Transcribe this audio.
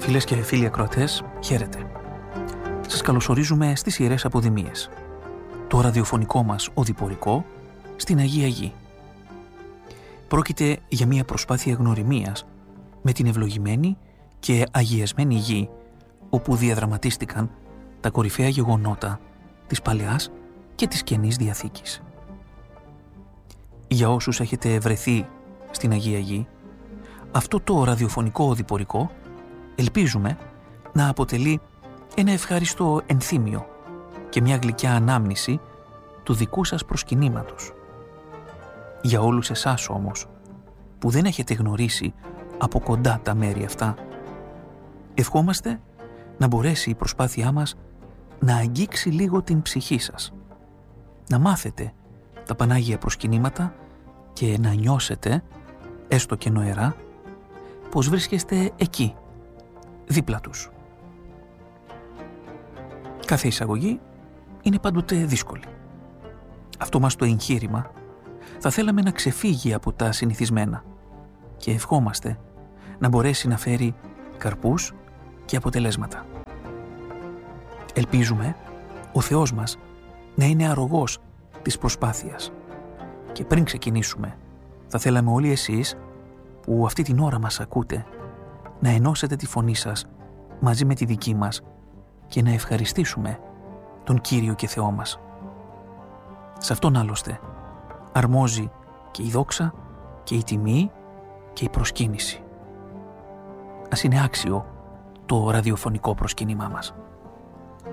Φίλες και φίλοι ακροατές, χαίρετε. Σας καλωσορίζουμε στις Ιερές Αποδημίες, το ραδιοφωνικό μας οδηπορικό στην Αγία Γη. Πρόκειται για μια προσπάθεια γνωριμίας με την ευλογημένη και αγιασμένη γη, όπου διαδραματίστηκαν τα κορυφαία γεγονότα της Παλαιάς και της Καινής Διαθήκης. Για όσους έχετε βρεθεί στην Αγία Γη, αυτό το ραδιοφωνικό οδηπορικό ελπίζουμε να αποτελεί ένα ευχάριστο ενθύμιο και μια γλυκιά ανάμνηση του δικού σας προσκυνήματος. Για όλους εσάς όμως, που δεν έχετε γνωρίσει από κοντά τα μέρη αυτά, ευχόμαστε να μπορέσει η προσπάθειά μας να αγγίξει λίγο την ψυχή σας, να μάθετε τα Πανάγια προσκυνήματα και να νιώσετε, έστω και νοερά, πως βρίσκεστε εκεί, δίπλα τους. Κάθε εισαγωγή είναι πάντοτε δύσκολη. Αυτό μας το εγχείρημα θα θέλαμε να ξεφύγει από τα συνηθισμένα και ευχόμαστε να μπορέσει να φέρει καρπούς και αποτελέσματα. Ελπίζουμε ο Θεός μας να είναι αρρωγός της προσπάθειας και πριν ξεκινήσουμε θα θέλαμε όλοι εσείς που αυτή την ώρα μας ακούτε να ενώσετε τη φωνή σας μαζί με τη δική μας και να ευχαριστήσουμε τον Κύριο και Θεό μας. Σε Αυτόν άλλωστε αρμόζει και η δόξα και η τιμή και η προσκύνηση. Ας είναι άξιο το ραδιοφωνικό προσκύνημά μας.